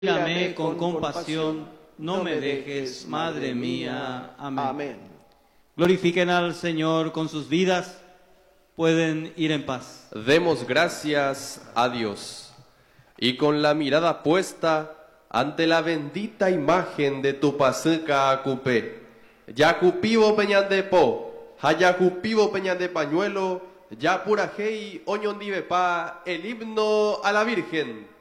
Mírame con compasión, no me dejes, Madre mía. Amén. Amén. Glorifiquen al Señor con sus vidas, pueden ir en paz. Demos gracias a Dios. Y con la mirada puesta ante la bendita imagen de tu pasica acupé. Yacupivo peñandepo, hayacupivo peñande pañuelo, ya purajei oñondivepa, el himno a la Virgen.